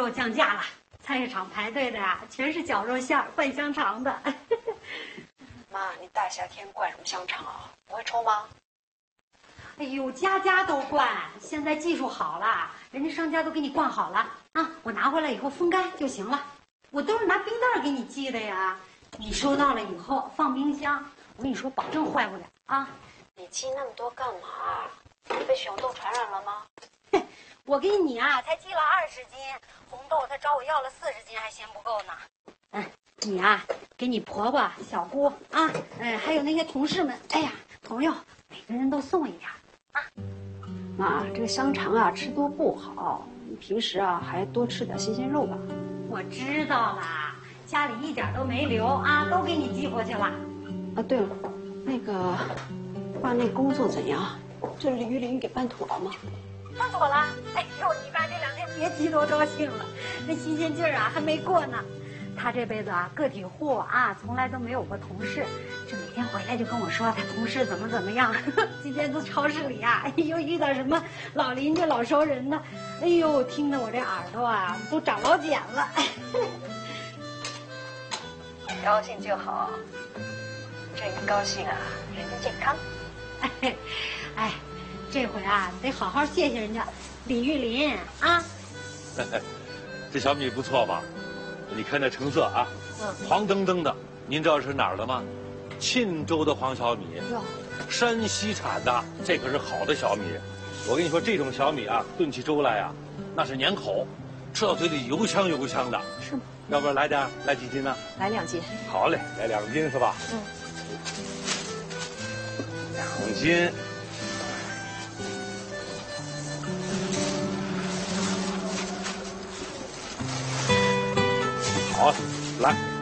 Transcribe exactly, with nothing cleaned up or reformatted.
肉降价了，菜市场排队的呀、啊，全是绞肉馅儿灌香肠的。 妈，你大夏天灌什么香肠啊？不会臭吗？ 哎呦，家家都灌，现在技术好了，人家商家都给你灌好了啊，我拿回来以后风干就行了。我都是拿冰袋给你寄的呀，你收到了以后放冰箱，我跟你说保证坏不了啊。 你寄那么多干嘛？你被熊痘传染了吗？ 我给你啊，才寄了二十斤红豆，他找我要了四十斤，还嫌不够呢。嗯，你啊，给你婆婆、小姑啊，嗯，还有那些同事们，哎呀，朋友，每个人都送一点啊。 妈，这个香肠啊，吃多不好，你平时啊还多吃点新鲜肉吧。 我知道啦，家里一点都没留啊，都给你寄过去了。 啊，对了，那个，爸那工作怎样？这李玉林给办妥了吗？ 办妥了。哎呦，你爸这两天别提多高兴了，那新鲜劲儿啊还没过呢。他这辈子啊个体户啊，从来都没有过同事，这每天回来就跟我说他同事怎么怎么样。今天在超市里啊，又遇到什么老邻居、老熟人呢，哎呦，听得我这耳朵啊都长老茧了。 高兴就好，这一高兴啊，人家健康。 哎，哎，这回啊得好好谢谢人家李玉林啊。 这小米不错吧？你看这成色啊，嗯，黄澄澄的。您知道是哪儿的吗？沁州的黄小米，山西产的，这可是好的小米。我跟你说，这种小米啊，炖起粥来啊，那是粘口，吃到嘴里油香油香的。 是吗？ 要不然来点，来几斤呢？ 来两斤。 好嘞，来两斤是吧？ 嗯。 两斤。好，来。